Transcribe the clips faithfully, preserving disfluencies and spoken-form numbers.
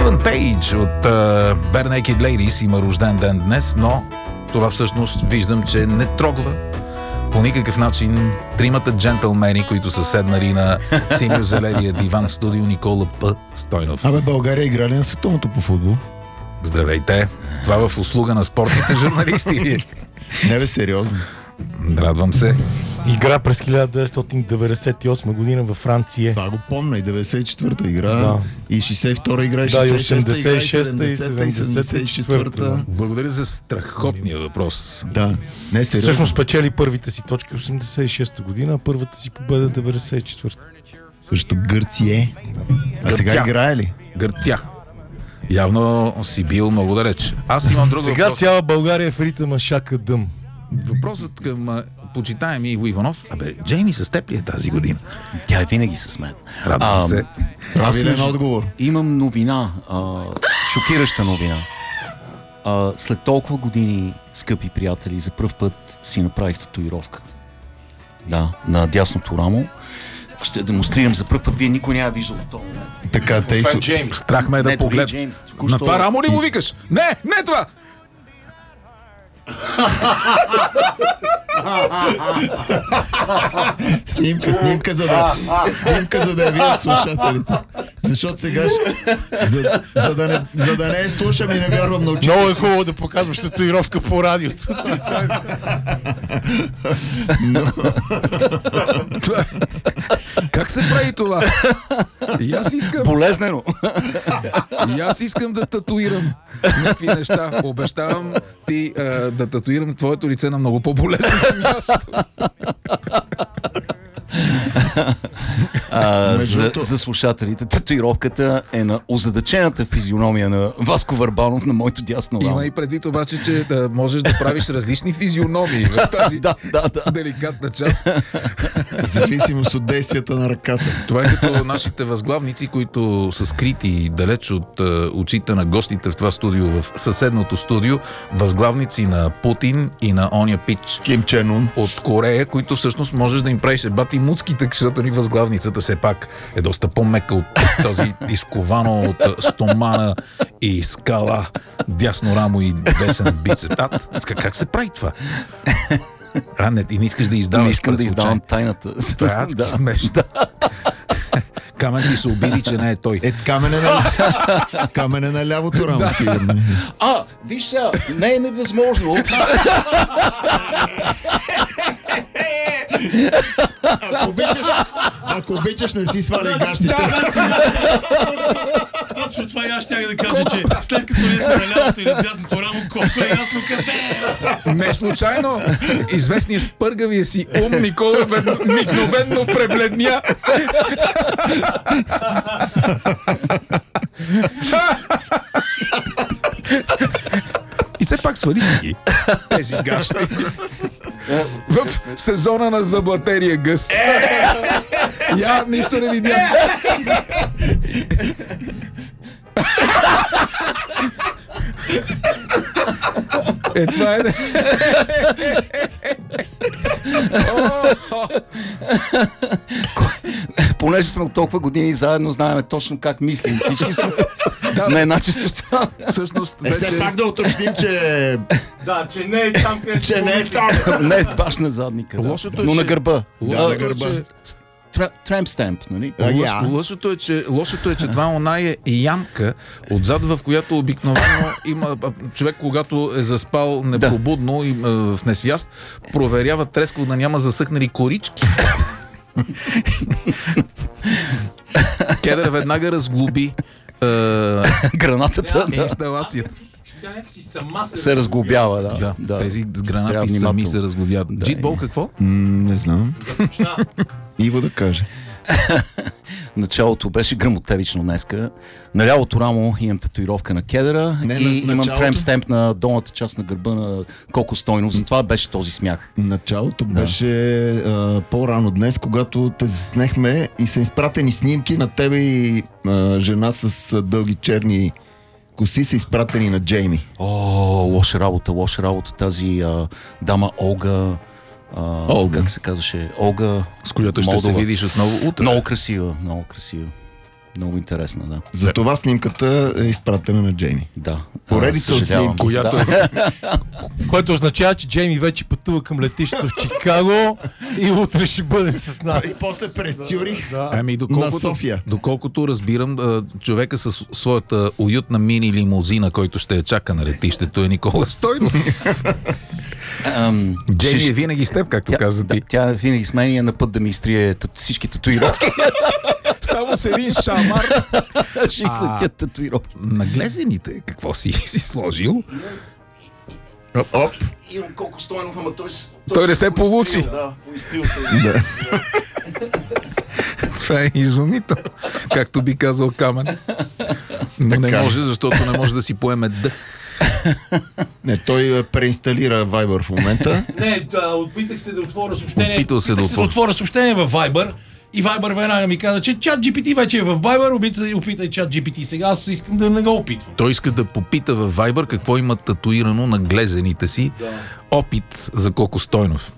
Стивън Пейдж от uh, Bare Naked Ladies има рожден ден днес, но това всъщност виждам, че не трогва по никакъв начин тримата джентълмени, които са седнали на синьо-зеления диван в студио Никола П. Стойнов. Абе, България играли на световното по футбол? Здравейте! Това в услуга на спортните журналисти. Не бе, сериозно. Радвам се. Игра през хиляда деветстотин деветдесет и осма година във Франция. Това го помня, и деветдесет и четвърта игра, да. И шейсет и втора игра, и да, шейсет и шеста и седемдесет и четвърта. Благодаря за страхотния въпрос. Да, не сериозно. Всъщност спечели първите си точки осемдесет и шеста година, а първата си победа деветдесет и четвърта. Също Гърция. А сега Гърция. играе ли? Гърция. Явно си бил много далеч. Аз имам друг Сега въпрос. цяла България е в ритъма шака дъм. Въпросът към а, почитаеми Иво Иванов. Абе, Джейми с теб ли е тази година? Тя е винаги с мен. Радвам се. Правилен между- отговор. Имам новина, а, шокираща новина. А, след толкова години, скъпи приятели, за пръв път си направих татуировка. Да, на дясното рамо. Ще демонстрирам за пръв път. Вие никой няма виждал в този момент. Така, те и Освен су... Джейми. Страх ме е да Не, дори поглед. Джейми. На Току-що- това рамо ли му викаш? Не, не това! Снимка, снимка, за да, снимка, за да я видят слушателите. Защото сега ще... За, за, да не, за да не я слушам и не вярвам на очите Много е си. хубаво да показваш татуировка по радиото. Това- Как се прави това? И аз искам, Болезнено. и аз искам да татуирам някакви неща. Обещавам ти а, да татуирам твоето лице на много по-болезнено място. А, Между за, другото- за слушателите, татуировката е на озадачената физиономия на Васко Върбанов на моето дясно рамо. Има и предвид обаче, че да можеш да правиш различни физиономии в тази Да, да, да. деликатна част. В зависимост от действията на ръката. Това е като нашите възглавници, които са скрити далеч от е, очите на гостите в това студио, в съседното студио. Възглавници на Путин и на оня пич Ким Чен Ун. от Корея, които всъщност можеш да им правиш ебати муцките, защото ни възглавницата все пак е доста по-мека от този изковано от е, стомана и скала, дясно рамо и десен бицеп. А, как, как се прави това? А, не, и не искаш да издаваш. Не искам да през издавам случай. тайната. Това е адски Да. смешно. Камен ти се обиди, че не е той. Е, камен е на, камен е на лявото рамо, сигурно. А, виж сега, не е невъзможно. Ако обичаш, ако обичаш, не си сваляй гащите. Точно това и аз щях да кажа, че след като ние сме на лявото и на дясното рамо, колко е ясно къде е. Не случайно известният с пъргавия си ум Никола ведно, мигновенно пребледня. И все пак свали си ги тези гащи в сезона на заблатерия гъс. Я нищо не видя. Е, това е. Понеже сме от толкова години заедно, знаем точно как мислим. Всички сме на една чистота. Всъщност, Е, все вече пак да уточним, че... Да, че не е там, където че не е там. Не, баш на задника. Да. Лошото е, Но че- на гърба. Лошото на е, гърба. че- Трамп стемп, нали? А, Лош, я. лошото е, че, лошото е, че това оная е ямка отзад, в която обикновено има а, човек, когато е заспал непробудно и а, в несвяст, проверява трескаво да няма засъхнали корички. Кедър веднага разглоби а, Гранатата да, инсталацията. Тя някакси сама се... се разглобява. Да, Да, да. тези Трябва гранати сами внимателно. се разглобяват. Да, Джитбол и- какво? М, не знам. Иво да каже. Началото беше гръмотевично днеска. На лявото рамо имам татуировка на кедъра Не, и на- имам началото. тремп стемп на долната част на гърба на Коко Стойнов. Затова беше този смях. Началото беше а, по-рано днес, когато те заснехме и са изпратени снимки на тебе и а, жена с а, дълги черни коси са изпратени на Джейми. О, лоша работа, лоша работа. Тази а, дама Олга... А, Олга. Как се казваше? Олга... С която ще се Молдова. видиш отново утре. Много красива, много красива. Много интересна, да. Затова снимката е изпратена на Джейми. Да. Поредица от съжалявам. снимки. Която Да. е Което означава, че Джейми вече пътува към летището в Чикаго и утре ще бъде с нас. И после през Цюрих. Ами, На доколкото, София. доколкото разбирам, а, човека с своята уютна мини лимузина, който ще я чака на летището, е Никола Стойнов. Ам, Джейми ще- е винаги с теб, както каза да, ти. тя винаги с мен и е на път да ми изтрие тат- всички татуировки. Само с един шамар. Ще излетят татуировки. Наглезените, какво си си сложил? Оп. Имам колко Стойнов, ама той, Той не се получи. Да, поизтрил се. Да. Това е изумително, както би казал Камен. Но не Така. може, защото не може да си поеме дъх. Не, той е, преинсталира Viber в момента. Не, да, опитах се да отворя съобщение. Опитал се да опитах се да отвори. отворя съобщение в Viber. И Viber веднага ми каза, че чат джи пи ти вече е в Viber, опитай, опитай чат джи пи ти. Сега аз искам да не го опитвам. Той иска да попита във Viber какво има татуирано на глезените си. Опит за Коко Стойнов.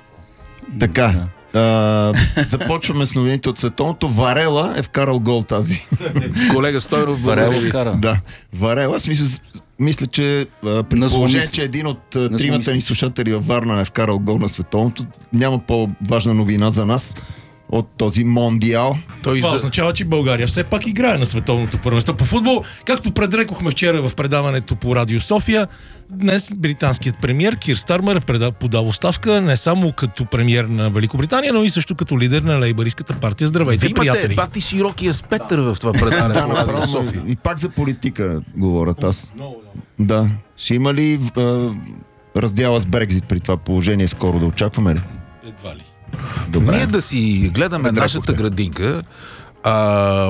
Така. А, започваме с новините от световното. Варела е вкарал гол тази. Колега Стойнов, Варело благодаря ви. вкара. Да. Варела, смисъл, мисля, че а, при Назломи положение, се. че един от а, Назломи тримата се. ни слушатели във Варна е вкарал гол на световното, няма по-важна новина за нас от този мондиал. Той Това за... означава, че България все пак играе на световното първенство по футбол. Както предрекохме вчера в предаването по Радио София, днес британският премиер Кир Стармер е преда- подал оставка не само като премиер на Великобритания, но и също като лидер на лейбаристската партия. Здравейте, Вие имате приятели! бати широкия спектър в това предаване Да, по Радио направо. София. И пак за политика говорят аз. Много, да. Да. Ще има ли а, раздяла с Брекзит при това положение скоро да очакваме ли? Едва ли. Добре. Ние да си гледаме Предрекохте. нашата градинка. А,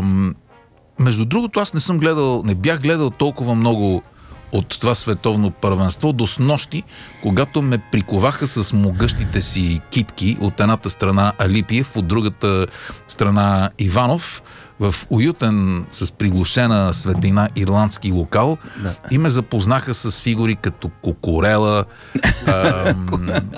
между другото, аз не съм гледал, не бях гледал толкова много от това световно първенство до снощи, когато ме приковаха с могъщите си китки от едната страна Алипиев, от другата страна Иванов, в уютен, с приглушена светлина ирландски локал, Да. и ме запознаха с фигури като Кокорела. ам,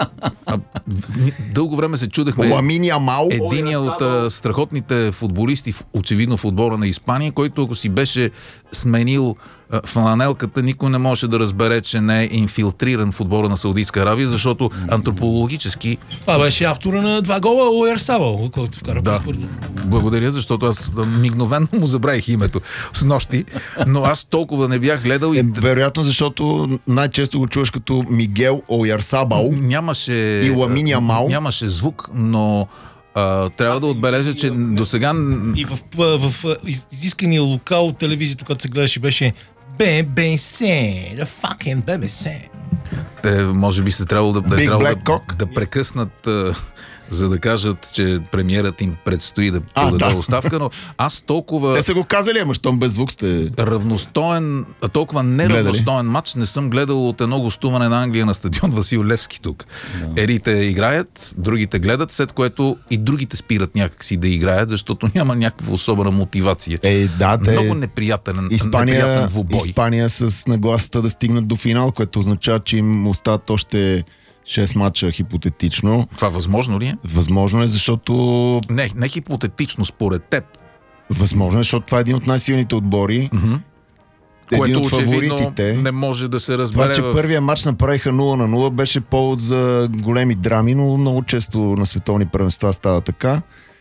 а, в- дълго време се чудехме. Ламин Ямал. Единият от а, страхотните футболисти, в- очевидно в отбора на Испания, който ако си беше сменил а, фланелката, никой не може да разбере, че не е инфилтриран в отбора на Саудитска Аравия, защото антропологически... Това беше автора на два гола Уерсабал, който вкара Да, през първото. благодаря, защото аз а, мигновено му забравих името с нощи, но аз толкова не бях гледал и Е, вероятно, защото най-често го чуваш като Мигел Оярсабал. нямаше... И Ламин Ямал. Нямаше звук, но а, трябва да отбележа, че до сега... И в, в, в из- изискания локал от телевизията, когато се гледаше, беше би би си, the fucking би би си. Те, може би, се трябвало да, да, е Big трябвало Black да, Cock. да прекъснат, а, за да кажат, че премиерът им предстои да А, подаде да. оставка, но аз толкова Те са го казали, ама щом без звук сте... равностоен, а толкова неравностоен матч не съм гледал от едно гостуване на Англия на стадион Васил Левски тук. Да. Едните играят, другите гледат, след което и другите спират някакси да играят, защото няма някаква особена мотивация. Е, да, те... Много неприятен, неприятен Испания, двубой. Испания с нагласата да стигнат до финал, което означава, че им остават още шест мача хипотетично. Това възможно ли е? Възможно е, защото... Не, не хипотетично, според теб. Възможно е, защото това е един от най-силните отбори. Mm-hmm. Един Което от очевидно фаворитите. не може да се Това, разбере че в... първия матч направиха нула на нула, беше повод за големи драми, но много често на световни първенства става така.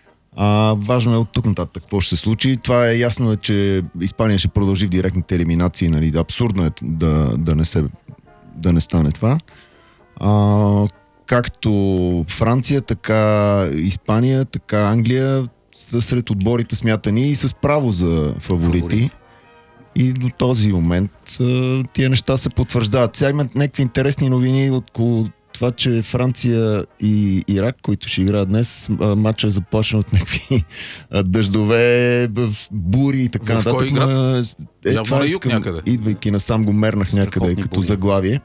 А, важно е от тук нататък какво ще се случи. Това е ясно, е, че Испания ще продължи в директните елиминации. Нали? Абсурдно е да, да, не се, да не стане това. А, както Франция, така Испания, така Англия са сред отборите смятани и с право за фаворити. Фаворит. И до този момент а, тия неща се потвърждават. Сега имат някакви интересни новини около това, че Франция и Ирак, които ще играят днес, а, матчът е започнал от някакви а, дъждове, б- бури и така В нататък. кой град? ма, Е, Явно това на юг искам, някъде. Идвайки насам го мернах някъде Страхотни като бури. заглавие.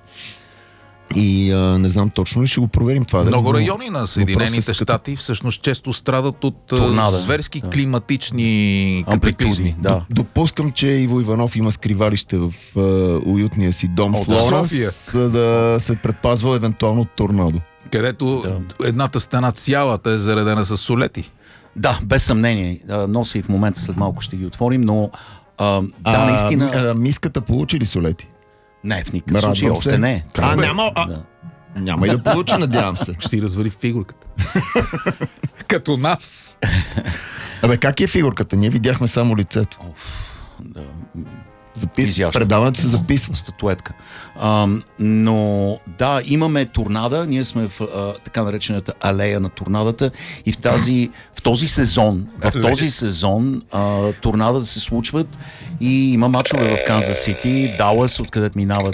И а, не знам точно ли ще го проверим това. Много но райони на Съединените въпросът е щати всъщност често страдат от а, Торнада. зверски Да. климатични Амплитуди, катаклизми. да. Допускам, че Иво Иванов има скривалище в а, уютния си дом От в Флоренс, София. за да се предпазва евентуално от торнадо. Където Да. едната стена цялата е заредена с солети. Да, без съмнение. А, нося и в момента, след малко ще ги отворим, но а, да, а, наистина... А, миската получи ли солети? Не, в никакъв случай Радвам още се. не. А, няма, а, Да. няма и да получи, надявам се. Ще си развали фигурката. Като нас. Абе, как е фигурката? Ние видяхме само лицето. Оф, да. Запис... Изящно. Предаването се записва. Статуетка. А, но да, имаме торнада, ние сме в а, така наречената алея на торнадата и в, тази, в този сезон, в този сезон а, торнада се случват и има мачове в Канзас Сити, Далас, откъдето минават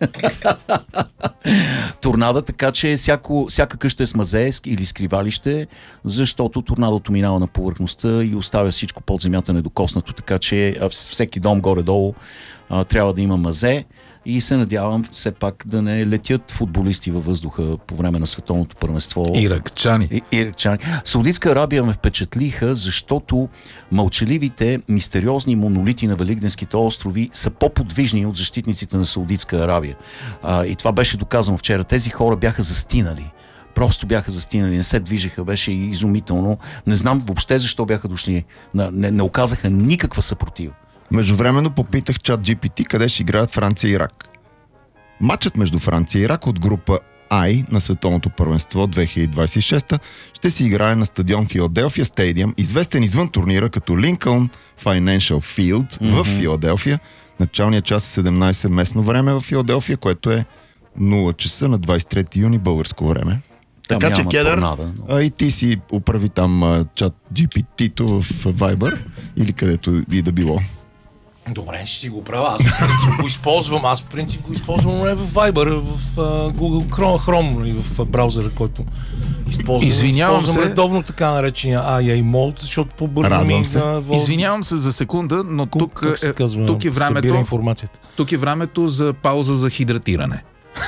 торнада, така че всяко, всяка къща е с мазе или скривалище, защото торнадото минава на повърхността и оставя всичко под земята недокоснато, така че всеки дом горе-долу а, трябва да има мазе и се надявам все пак да не летят футболисти във въздуха по време на световното първенство. Иракчани. И- Иракчани. Саудитска Арабия ме впечатлиха, защото мълчаливите, мистериозни монолити на Великденските острови са по-подвижни от защитниците на Саудитска Арабия. А, и това беше доказано вчера. Тези хора бяха застинали. Просто бяха застинали, не се движеха, беше изумително. Не знам въобще защо бяха дошли. Не, не оказаха никаква съпротива. Междувременно попитах чат джи пи ти къде ще играят Франция и Ирак. Матчът между Франция и Ирак от група I на световното първенство две хиляди двадесет и шеста ще се играе на стадион Филаделфия Стадиум, известен извън турнира като Lincoln Financial Field mm-hmm. в Филаделфия. Началният час е седемнадесет местно време в Филаделфия, което е нула часа на двадесет и трети юни българско време. Там Така че, няма Кедър, торнада, но... а и ти си управи там а, чат джи пи ти-то в Viber или където и да било. Добре, ще си го правя. Аз по принцип го използвам. Аз по принцип го използвам не в Viber, в uh, Google Chrome, Chrome или в uh, браузъра, който използвам. Извинявам използвам се. редовно така наречения ай ей Mode, защото по-бързо Радвам ми се. да води. Извинявам се за секунда, но тук Как се е, казва, тук е събира времето. информацията. Тук е времето за пауза за хидратиране.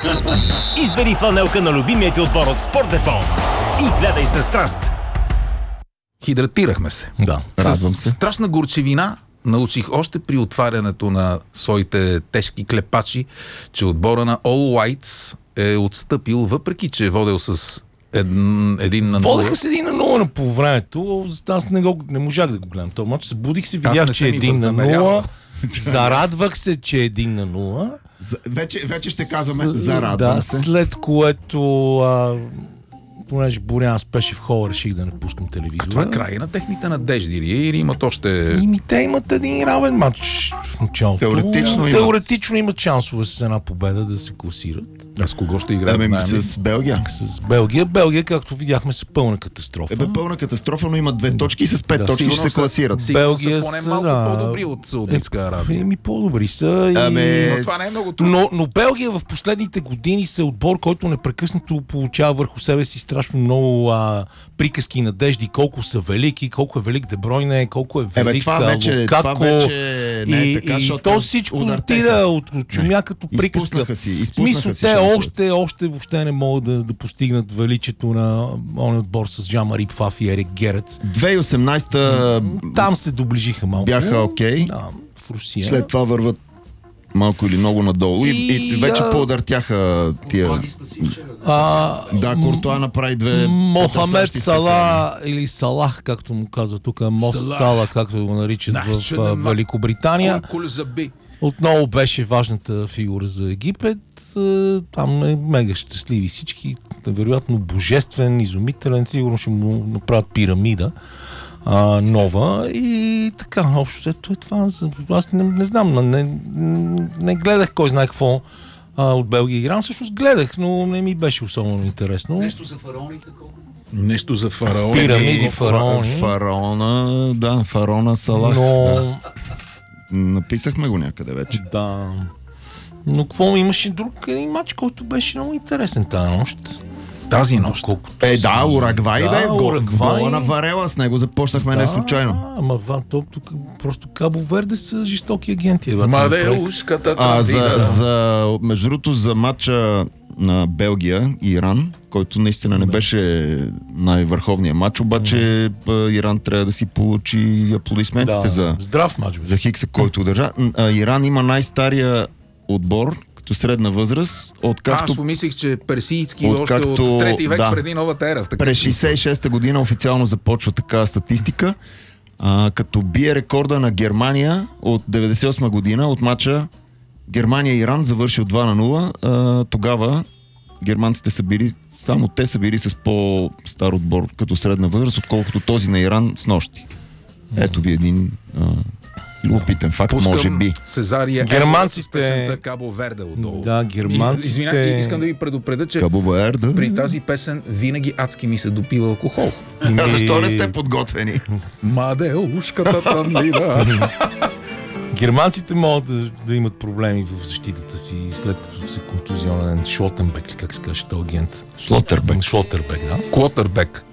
Избери фланелка на любимия ти отбор от Спортдепо и гледай със страст. Хидратирахме се. Да. Радвам С се. страшна горчевина научих още при отварянето на своите тежки клепачи, че отбора на All Whites е отстъпил, въпреки че е водел с един, един на нула. Водеха се един на нула на по времето. Аз не, го, не можах да го гледам този матч. Събудих се, видях, не че съм е и един на възнамерявал. нула. Зарадвах се, че е един на нула. За, вече, вече ще казваме С- зарадвам да, се. след което а, понеже Борян спеше в хола, реших да не пускам телевизора. Това е края на техните надежди ли е, или имат още... И ми те имат един равен матч в началото. Теоретично имат. Теоретично имат шансове с една победа да се класират. А с кого ще играят, Ами, знаем ли? с Белгия. С Белгия. Белгия, както видяхме, са пълна катастрофа. Ебе, пълна катастрофа, но има две точки и с пет Да, точки ще сигурно се са- класират. Сигурно Белгия са поне са, малко да. по-добри от Саудитска Арабия. Еми, по-добри са. И... Ами, Но това не е много трудно. Но, но Белгия в последните години са отбор, който непрекъснато получава върху себе си страшно много а, приказки и надежди, колко са велики, колко е велик Дебройне, колко е велик Ебе, това вече, Лукако. това вече не е и, така, и защото то всичко удартеха. отида от, от чумя като приказка. Изпуснаха си, В изпуснаха смисъл, си те шансовете. още, още въобще не могат да, да постигнат величието на он отбор с Жан-Мари Пфаф и Ерик Герец. две хиляди и осемнадесета Там се доближиха малко. бяха окей. Да, в Русия. След това върват малко или много надолу и, и, И, вече а, поудъртяха тия... А, Да, Куртуа направи две Мохамед потресаващи Сала или Салах, както му казва тук, Мос Салах. Сала, както го наричат Значи, в а, нема- Великобритания. Колко ли заби? Отново беше важната фигура за Египет. А, Там е мега щастливи всички. Вероятно божествен, изумителен. Сигурно ще му направят пирамида а, нова. И така, общо ето е това. За- Аз не, не знам, не, не гледах кой знае какво а, от Белгия и Иран. Всъщност гледах, но не ми беше особено интересно. Нещо за фараоните, колко? Нещо за фараон. Пирамиди, И фараони. фа- Фараона, да, фараона Салах. Но... Да. Написахме го някъде вече. Да. Но какво имаше друг един матч, който беше много интересен тази нощ. Тази нощ. Колкото Е, да, Урагвай, да, бе, гол, Урагвай. гола на Варела, с него започнахме не случайно. Ама ва, то, тук просто Кабо Верде са жестоки агенти. Е, Мадеушката А, за, традиция. за, между другото, за матча на Белгия и Иран, който наистина не беше най-върховният матч, обаче а, Иран трябва да си получи аплодисментите да, за, здрав матч. Бе. за Хикса, който удържа. А, Иран има най-стария отбор, като средна възраст, Аз откакто помислих, че персийски От още както- от трети век да. преди новата ера. В такъв през смисъл. шейсет и шеста година официално започва такава статистика, а, като бие рекорда на Германия от деветдесет и осма година от мача Германия-Иран, завършил два на нула. А, тогава германците са били, само те са били с по-стар отбор като средна възраст, отколкото този на Иран с нощи. Ето ви един а, любопитен факт, Пускам може би. Сезария Германците- с песента Кабо Верде отдолу. Да, германците- И, извинявай, искам да ви предупредя, че Кабо Верде. при тази песен винаги адски ми се допива алкохол. А защо не сте подготвени? Маде, ушката трънлива. Германците могат да, да имат проблеми в защитата си след като се контузионен Шлотенбек, как се каже, този агент. Шлотербек. Шлотербек, да. Клотърбек.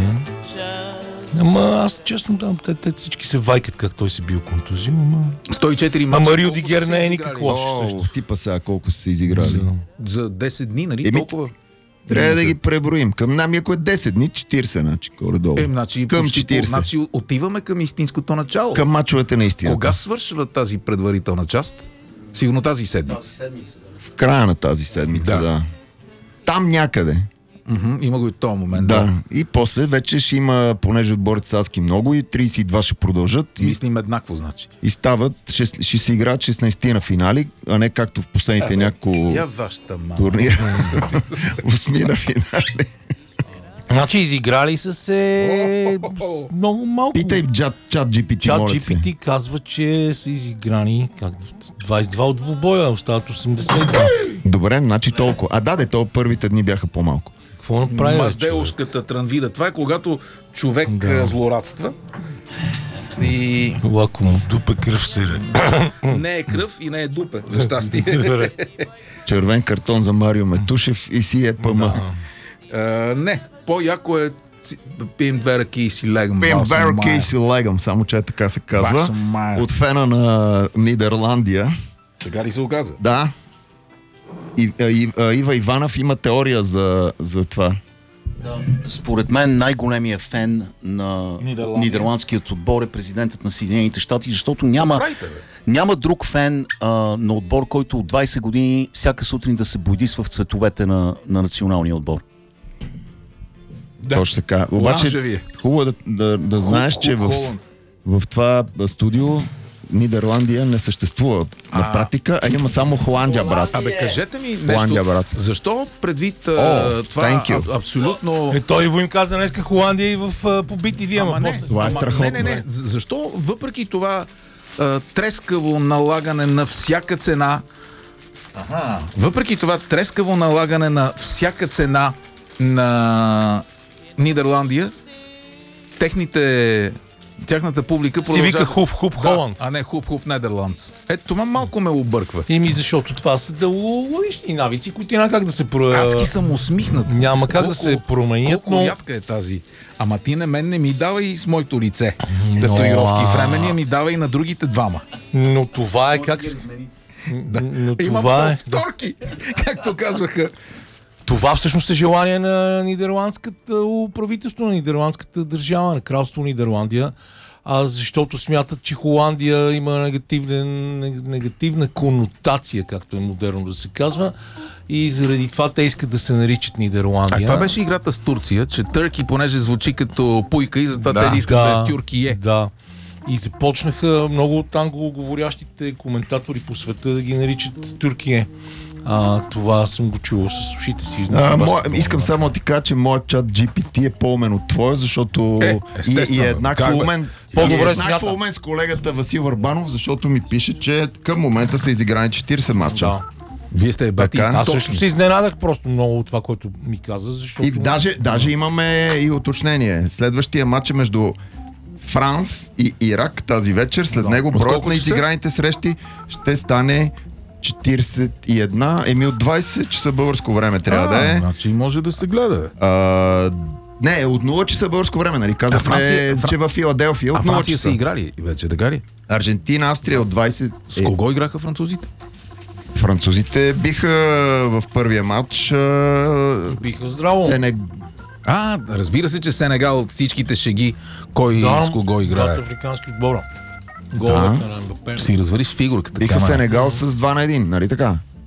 Ама аз честно да, те, те всички се вайкат как той се бил контузил, ама... сто и четири мача. Ама Рио колко Дигер са не е си никак изиграли? лош. О, типа сега колко са се изиграли. За десет дни, нали? Еми, Толкова. Трябва да ги преброим. Към нами, ако е десет дни, четиридесет, значи, горе-долу. Е, значи, към почти по- четиридесет. Значи отиваме към истинското начало. Към мачовете наистина. Кога свършва тази предварителна част? Сигурно тази седмица. В края на тази седмица, Да. да. Там някъде. Мгм, има го и този момент. Да. И после вече ще има, понеже отборите са адски много и тридесет и два ще продължат. И, Мислим еднакво, значи. и стават, ще, ще се играят шестнадесет на финали, а не както в последните няколко Я вашата мама. турнира. Осми на финали. Значи изиграли са се с много малко. Питай чат, чат джи пи ти, Чат моля джи се. пи ти казва, че са изиграни как, двадесет и два от двубоя, остават осемдесет и два. Добре, значи толкова. А да, де, то първите дни бяха по-малко. Какво направи? бе, човек? Мадеушката трънвида. Това е когато човек Да. да. злорадства и Лако му дупе кръв се. не е кръв и не е дупе, за щастие. Червен картон за Марио Метушев и си е ПМ. А, не, по-яко е ци- пием две ръки и си легам. Пием Басо две мая. ръки и си легам, само че е така се казва. Басо мая. От фена на Нидерландия. Така ли се оказа? Да. И, а, и, а, Ива Иванов има теория за, за това. Според мен най-големият фен на Нидерландия. нидерландският отбор е президентът на Съединените щати, защото няма, Правите, бе. няма друг фен а, на отбор, който от двадесет години всяка сутрин да се бойдисва в цветовете на, на националния отбор. Да. Точно така. Ланша Обаче ви е. хубаво е да, да, да знаеш, Хуп, че хуп, в, Холанд. в това студио Нидерландия не съществува на А. практика, а има само Холандия, брат. Абе, кажете ми Холандия, нещо. брат. Защо предвид О, а, това thank you. а, абсолютно... Е, той го им каза днеска Холандия и в а, побити вие, Ама ама не, Това е ама, страхотно. Не, не, не. З- Защо въпреки това а, трескаво налагане на всяка цена, Аха. въпреки това трескаво налагане на всяка цена на Нидерландия, техните тяхната публика си вика продължава... хуп-хуп Да, Холанд. а не хуп-хуп Нидерландс. Ето това малко ме обърква. Еми, защото това са дългогодишни навици, които няма как да се про... Адски съм усмихнат. Няма как Колко- да се променят, Колко но... ядка е тази. Ама ти на мен не ми дава и с моето лице. Татуировки а. времени, ми дава и на другите двама. Но това е как... се- Но Имам това е... повторки, както казваха. Това всъщност е желание на нидерландската правителство, на нидерландската държава, на кралство Нидерландия, а защото смятат, че Холандия има негативна, негативна конотация, както е модерно да се казва, и заради това те искат да се наричат Нидерландия. А това беше играта с Турция, че Търки, понеже звучи като пуйка и затова Да. те искат да, е тюркие. Да. И започнаха много от англоговорящите коментатори по света да ги наричат Тюркие. А, това съм го чувал с ушите си. А, мо, Баскетбол, искам да. само да ти кажа, че моят чат джи пи ти е по-умен от твоя, защото Е, и, естествено, и е еднакво как бе? умен. По-добре и е еднакво смята. умен с колегата Васил Върбанов, защото ми пише, че към момента са изиграни четиридесет мача. Да. Вие сте бати. Така. Аз също се изненадах просто много от това, което ми каза, защото... И даже, даже имаме и уточнение. Следващия матч е между Франс и Ирак тази вечер. След Да. него От броят колко на часа? изиграните срещи ще стане четиридесет и една, еми от двадесет часа българско време трябва да е. Значи може да се гледа. А, не, от нула часа българско време, нали? Казахме, А Франция- Фра- че във Филаделфия А от нула Франция са часа. играли вече, така ли? Аржентина, Австрия от двадесет. С кого играха французите? Е, французите биха в първия матч а, Биха здраво. Сенег... А, разбира се, че Сенегал от всичките шеги, кой Да, с кого играе. двата африкански отбора. Головете на Мбапе. Си развалиш фигурката. биха така, ма. Сенегал с два на един, нали така?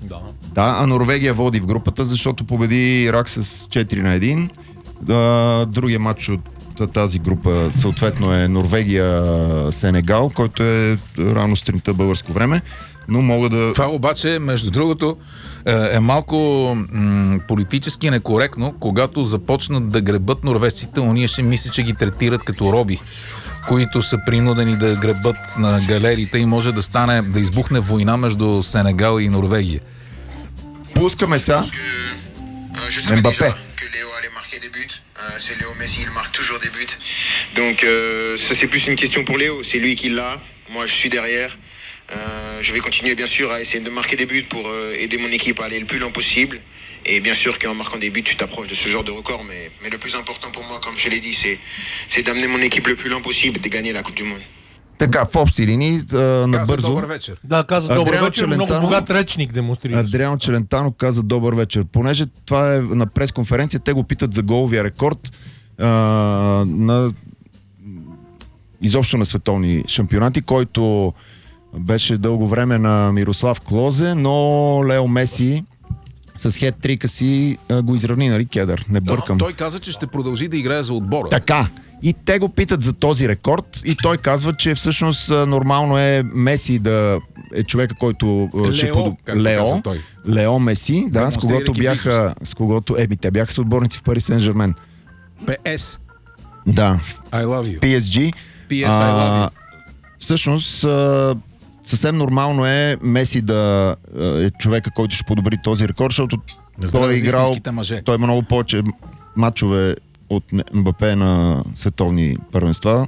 Да. Да, а Норвегия води в групата, защото победи Ирак с четири на едно. Да, другия матч от тази група съответно е Норвегия-Сенегал, който е рано сутринта българско време. Но мога да... Това обаче, между другото, е малко м- политически некоректно, когато започнат да гребат норвежците, уния ще мисли, че ги третират като роби, които са принудени да гребат на галерите и може да стане, да избухне война между Сенегал и Норвегия. Пускаме сега Мбапе. C'est Léo Messi, il marque toujours des buts. Donc euh, ça c'est plus une question pour Léo, c'est lui qui l'a, moi je suis derrière. Euh, je vais continuer bien sûr à essayer de marquer des buts pour euh, aider mon équipe à aller le plus loin possible. Et bien sûr qu'en marquant des buts, tu t'approches de ce genre de record, mais, mais le plus important pour moi, comme je l'ai dit, c'est, c'est d'amener mon équipe le plus loin possible et de gagner la Coupe du Monde. Така, в общи линии, набързо. Добър вечер. Да, каза добър Адриано вечер, много Челентано- богат речник демонстрира. Адриано Челентано каза добър вечер. Понеже това е на пресконференция, те го питат за головия рекорд а, на изобщо на световни шампионати, който беше дълго време на Мирослав Клозе, но Лео Меси с хет-трика си а, го изравни, нали, Кедър? Не бъркам. Той каза, че ще продължи да играе за отбора. Така. И те го питат за този рекорд и той казва, че всъщност а, нормално е Меси да е човека, който а, ще Лео, подоб... както Лео, каза той. Лео Меси, да, с когото Демонстрирайки бяха, с когото, еби, те бяха съотборници в Пари Сен-Жермен. Пи Ес. Да, I love you. Пи Ес Джи. Пи Ес, I love you. Всъщност, а, съвсем нормално е Меси да а, е човека, който ще подобри този рекорд, защото Здраве той е за играл, истинските мъже. той има много повече матчове от Мбапе на световни първенства.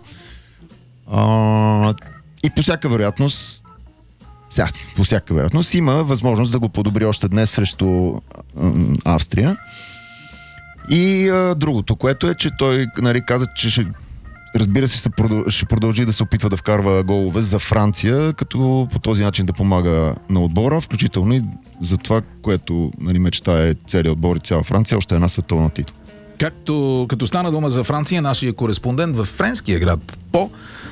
А, и по всяка вероятност, сега, по всяка вероятност има възможност да го подобри още днес срещу а, Австрия. И а, другото, което е, че той, нали, каза, че ще, разбира се, ще продъл- ще продължи да се опитва да вкарва голове за Франция, като по този начин да помага на отбора, включително и за това, което, нали, мечтае целият отбор и цяла Франция, още една световна титла. Както като стана дума за Франция, нашия кореспондент в френския град По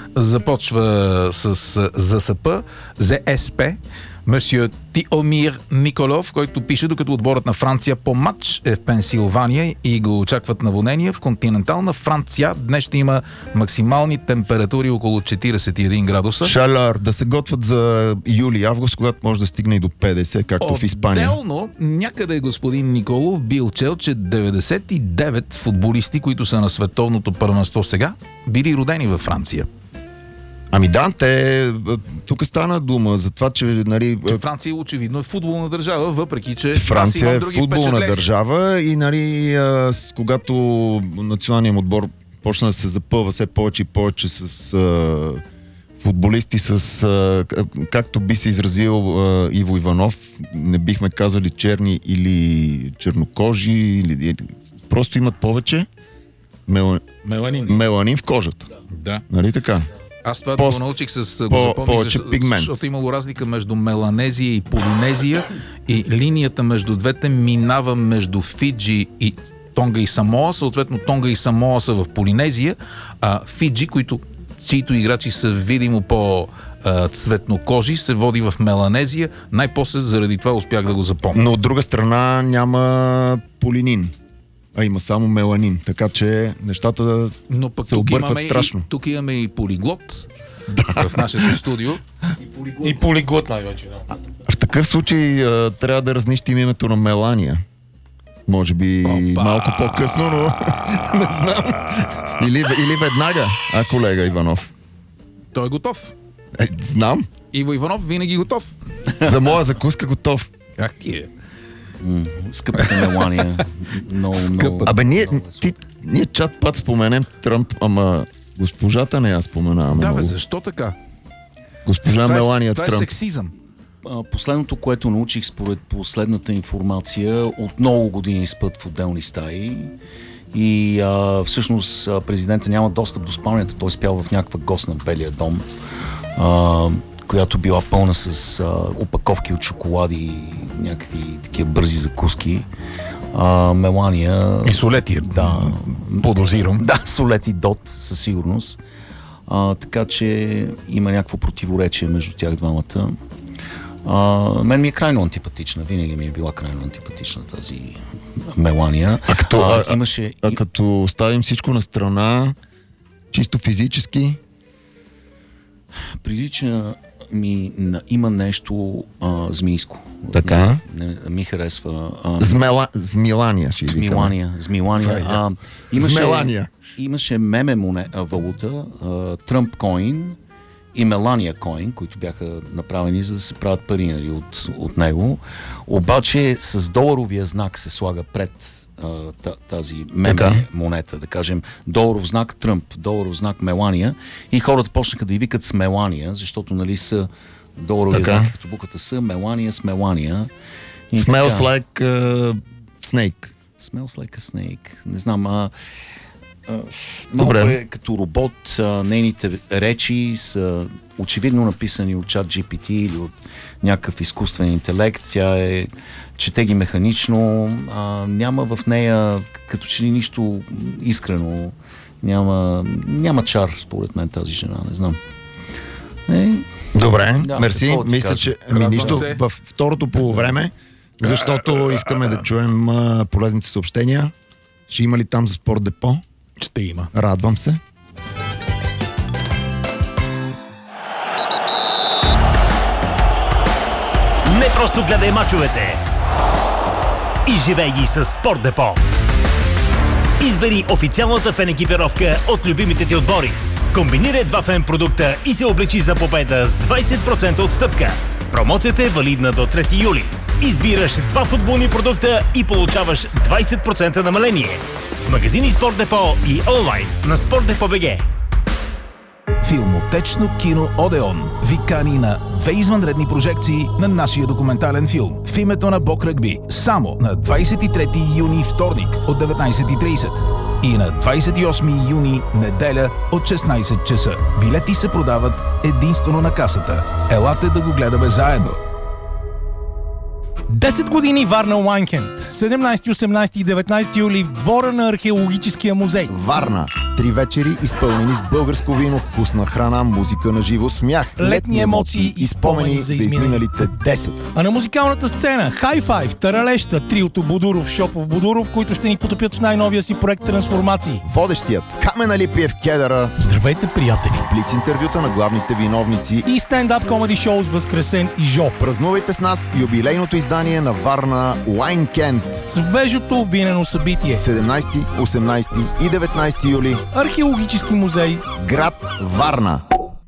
започва с ЗСП, ЗСП, месье Тиомир Николов, който пише, докато отборът на Франция по матч е в Пенсилвания и го очакват наводнения. В континентална Франция днес ще има максимални температури около четиридесет и един градуса. Шалар, да се готвят за юли-август, когато може да стигне и до петдесет, както в Испания. Отделно, някъде господин Николов бил чел, че деветдесет и девет футболисти, които са на световното първенство сега, били родени във Франция. Ами да, те, тук стана дума за това, че, нали, Че Франция очевидно е футболна държава, въпреки че Франция аз имам е други футболна впечатления. държава и, нали, а, с- когато националният му отбор почна да се запълва все повече и повече с а, футболисти, с, а, както би се изразил а, Иво Иванов, не бихме казали черни или чернокожи, или, просто имат повече мел, Меланин. меланин в кожата. Да. Нали така? Аз това По- да го научих с го по- запомних, повече защото, пигмент. защото имало разлика между Меланезия и Полинезия и линията между двете минава между Фиджи и Тонга и Самоа. Съответно Тонга и Самоа са в Полинезия, а Фиджи, които, чието играчи са видимо по а, цветнокожи, се води в Меланезия. Най-после заради това успях да го запомня. Но от друга страна няма полинин, а има само меланин, така че нещата Но пък се тук объркват имаме, и, страшно. тук имаме и полиглот в нашето студио. И полиглот най-вече, да. В такъв случай а, трябва да разнищим името на Мелания. Може би Опа! малко по-късно, но не знам. Или, или веднага, а колега Иванов. Той е готов. Е, знам. Иво Иванов винаги готов. За моя закуска готов. Как ти е? М, Скъпата Мелания. Много, много. Абе, ние, много ти, ние чат път споменем Тръмп, ама госпожата не я споменаваме Да, бе, много. защо така? Госпожа това е, Мелания това е Тръмп. сексизъм. А, Последното, което научих според последната информация, от много години спът в отделни стаи и а, всъщност а, президента няма достъп до спалнята, той спял в някаква гост на Белия дом, а, която била пълна с а, опаковки от шоколади и някакви такива бързи закуски. А, Мелания... И солети. Да. Подозирам. Да, солети Дот, със сигурност. А, така че има някакво противоречие между тях двамата. А, мен ми е крайно антипатична. Винаги ми е била крайно антипатична тази Мелания. А като, а, а, имаше... а, а като оставим всичко на страна, чисто физически... Прилича ми, на, има нещо а, змийско. Така. Не, не ми харесва. А, Змела, змилания, ще ви Змилания. Змилания. А, имаше, Змелания. имаше меме моне, а, валута, а, Тръмп Коин и Мелания Коин, които бяха направени, за да се правят пари, нали, от, от него. Обаче с доларовия знак се слага пред а, тази меме така монета, да кажем доларов знак Тръмп, доларов знак Мелания, и хората почнаха да й викат с Мелания, защото, нали, са доларовия така знак като буквата С, Мелания с Мелания. И Smells така. like uh, snake. Smells like a snake. Не знам, а, а малко Добре. е като робот, а, нейните речи са очевидно написани от чат джи пи ти или от някакъв изкуствен интелект. Тя е, чете ги механично, а, няма в нея като че ли нищо искрено, няма, няма чар, според мен, тази жена, не знам. Е, Добре, да, мерси. какво ти Мисля, кажа? че ами, Радвам нищо се. в второто полувреме, защото искаме да чуем а, полезните съобщения. Ще има ли там за Спорт Депо? Ще има. Радвам се. Не просто гледай мачовете, изживей ги с Спорт Депо. Избери официалната фен екипировка от любимите ти отбори. Комбинирай два фен продукта и се облечи за победа с двайсет процента отстъпка. Промоцията е валидна до трети юли. Избираш два футболни продукта и получаваш двайсет процента намаление. В магазини Спорт Депо и онлайн на Спорт Депо БГ. Филмотечно кино Одеон ви кани на две извънредни прожекции на нашия документален филм в името на Бог Ръгби само на двайсет и трети юни, вторник от деветнайсет и трийсет и на двайсет и осми юни, неделя от шестнайсет часа. Билети се продават единствено на касата. Елате да го гледаме заедно. десет години Варна Уайнкент. седемнайсети, осемнайсети и деветнайсети юли в двора на археологическия музей. Варна. Три вечери, изпълнени с българско вино, вкусна храна, музика на живо, смях, Летни емоции и спомени за изминалите десет. А на музикалната сцена High Five, Таралеща, триото Будуров, Шопов, Будуров, които ще ни потопят в най-новия си проект Трансформации. Водещият Камен Алипиев Кедъра, Здравейте, приятели! блиц интервюта на главните виновници. И стендап комеди шоу с Възкресен и Жо. Празнувайте с нас юбилейното издание на Варна Уайнкент. Свежото винено събитие. седемнайсети, осемнайсети и деветнайсети юли. Археологически музей. Град Варна.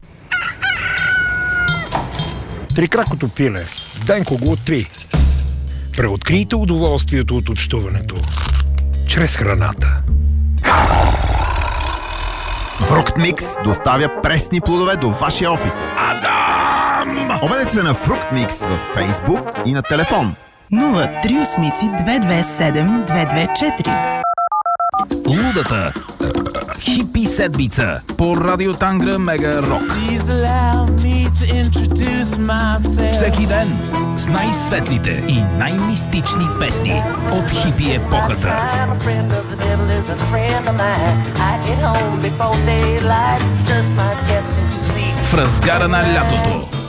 Трикракото пиле. Денко го откри. Преоткрийте удоволствието от общуването чрез храната. Фрукт Микс доставя пресни плодове до вашия офис. Адам! Обадете се на Фрукт Микс във Фейсбук и на телефон. нула три осмици две две седем две две четири. Лудата хипи седмица по Радио Тангра Мега Рок. Всеки ден с най-светлите и най-мистични песни от хипи епохата. В разгара на лятото